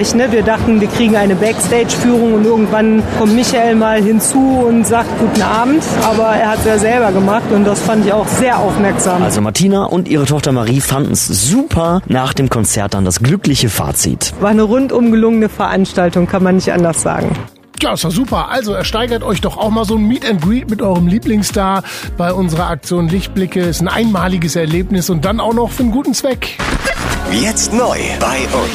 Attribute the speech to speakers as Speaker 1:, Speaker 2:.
Speaker 1: Wir dachten, wir kriegen eine Backstage-Führung und irgendwann kommt Michael mal hinzu und sagt guten Abend, aber er hat es ja selber gemacht und das fand ich auch sehr aufmerksam.
Speaker 2: Also Martina und ihre Tochter Marie fanden es super. Nach dem Konzert dann das glückliche Fazit.
Speaker 1: War eine rundum gelungene Veranstaltung, kann man nicht anders sagen.
Speaker 3: Ja, ist doch super. Also ersteigert euch doch auch mal so ein Meet and Greet mit eurem Lieblingsstar bei unserer Aktion Lichtblicke. Ist ein einmaliges Erlebnis und dann auch noch für einen guten Zweck.
Speaker 4: Jetzt neu bei uns.